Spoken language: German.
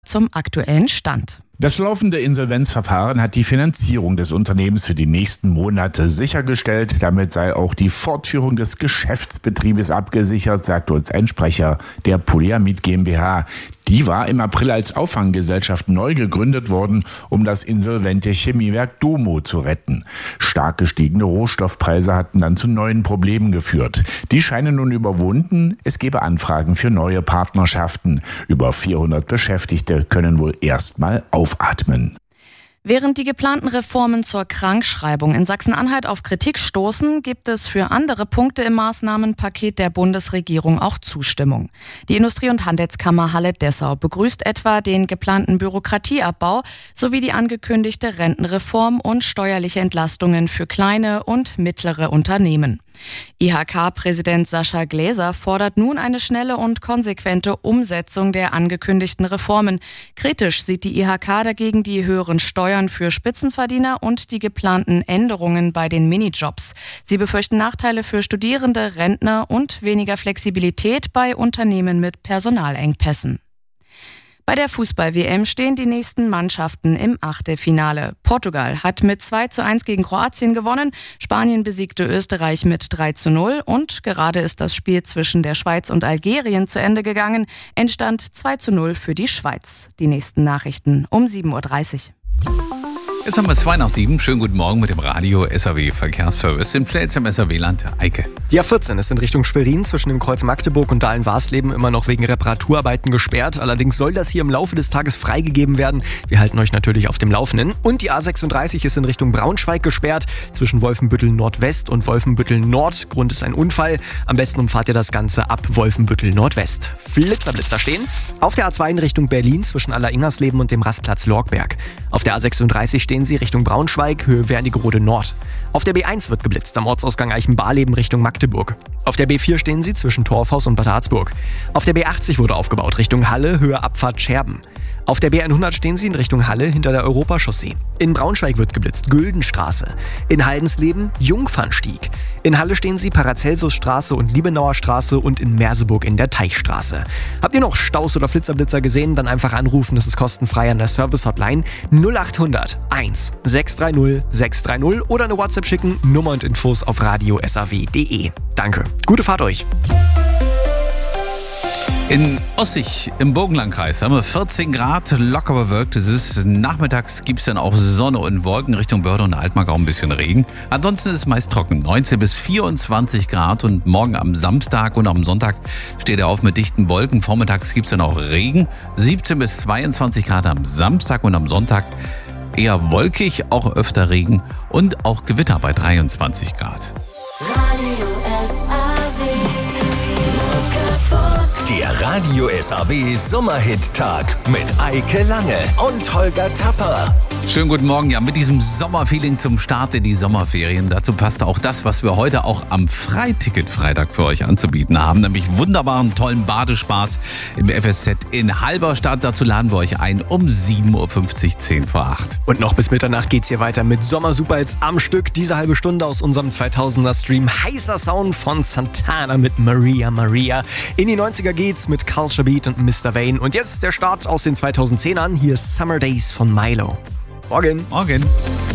zum aktuellen Stand. Das laufende Insolvenzverfahren hat die Finanzierung des Unternehmens für die nächsten Monate sichergestellt. Damit sei auch die Fortführung des Geschäftsbetriebes abgesichert, sagte uns ein Sprecher der Polyamid GmbH. Die war im April als Auffanggesellschaft neu gegründet worden, um das insolvente Chemiewerk Domo zu retten. Stark gestiegene Rohstoffpreise hatten dann zu neuen Problemen geführt. Die scheinen nun überwunden. Es gebe Anfragen für neue Partnerschaften. Über 400 Beschäftigte können wohl erstmal aufatmen. Während die geplanten Reformen zur Krankschreibung in Sachsen-Anhalt auf Kritik stoßen, gibt es für andere Punkte im Maßnahmenpaket der Bundesregierung auch Zustimmung. Die Industrie- und Handelskammer Halle-Dessau begrüßt etwa den geplanten Bürokratieabbau sowie die angekündigte Rentenreform und steuerliche Entlastungen für kleine und mittlere Unternehmen. IHK-Präsident Sascha Gläser fordert nun eine schnelle und konsequente Umsetzung der angekündigten Reformen. Kritisch sieht die IHK dagegen die höheren Steuern für Spitzenverdiener und die geplanten Änderungen bei den Minijobs. Sie befürchten Nachteile für Studierende, Rentner und weniger Flexibilität bei Unternehmen mit Personalengpässen. Bei der Fußball-WM stehen die nächsten Mannschaften im Achtelfinale. Portugal hat mit 2:1 gegen Kroatien gewonnen, Spanien besiegte Österreich mit 3:0 und gerade ist das Spiel zwischen der Schweiz und Algerien zu Ende gegangen, entstand 2:0 für die Schweiz. Die nächsten Nachrichten um 7:30 Uhr. Jetzt haben wir 6:02. Schönen guten Morgen mit dem Radio SAW Verkehrsservice im schnellsten im SAW-Land. Eike. Die A14 ist in Richtung Schwerin zwischen dem Kreuz Magdeburg und Dahlen-Warsleben immer noch wegen Reparaturarbeiten gesperrt. Allerdings soll das hier im Laufe des Tages freigegeben werden. Wir halten euch natürlich auf dem Laufenden. Und die A36 ist in Richtung Braunschweig gesperrt zwischen Wolfenbüttel Nordwest und Wolfenbüttel Nord. Grund ist ein Unfall. Am besten umfahrt ihr das Ganze ab Wolfenbüttel Nordwest. Blitzer stehen. Auf der A2 in Richtung Berlin zwischen Aller-Ingersleben und dem Rastplatz Lorgberg. Auf der A36 stehen sie Richtung Braunschweig, Höhe Wernigerode Nord. Auf der B1 wird geblitzt, am Ortsausgang Eichenbarleben Richtung Magdeburg. Auf der B4 stehen sie zwischen Torfhaus und Bad Harzburg. Auf der B80 wurde aufgebaut, Richtung Halle, Höhe Abfahrt Scherben. Auf der B100 stehen sie in Richtung Halle hinter der Europachaussee. In Braunschweig wird geblitzt, Güldenstraße. In Haldensleben, Jungfernstieg. In Halle stehen sie Paracelsusstraße und Liebenauer Straße und in Merseburg in der Teichstraße. Habt ihr noch Staus oder Flitzer gesehen? Dann einfach anrufen, das ist kostenfrei an der Service-Hotline 0800 1 630 630 oder eine WhatsApp schicken, Nummer und Infos auf radiosaw.de. Danke, gute Fahrt euch! In Ossig im Burgenlandkreis haben wir 14 Grad, locker bewölkt. Es ist nachmittags, gibt es dann auch Sonne und Wolken. Richtung Börde und Altmark auch ein bisschen Regen. Ansonsten ist es meist trocken, 19 bis 24 Grad. Und morgen am Samstag und am Sonntag steht er auf mit dichten Wolken. Vormittags gibt es dann auch Regen, 17 bis 22 Grad am Samstag und am Sonntag. Eher wolkig, auch öfter Regen und auch Gewitter bei 23 Grad. Der Radio SAW Sommerhit-Tag mit Eike Lange und Holger Tapper. Schönen guten Morgen, ja, mit diesem Sommerfeeling zum Start in die Sommerferien. Dazu passt auch das, was wir heute auch am Freiticket-Freitag für euch anzubieten haben, nämlich wunderbaren, tollen Badespaß im FSZ in Halberstadt. Dazu laden wir euch ein um 7:50 Uhr, 10 vor 8. Und noch bis Mitternacht geht's hier weiter mit Sommer-Superhits am Stück. Diese halbe Stunde aus unserem 2000er-Stream. Heißer Sound von Santana mit Maria Maria. In die 90er geht's mit Culture Beat und Mr. Vane. Und jetzt der Start aus den 2010ern. Hier ist Summer Days von Milo. Morgen.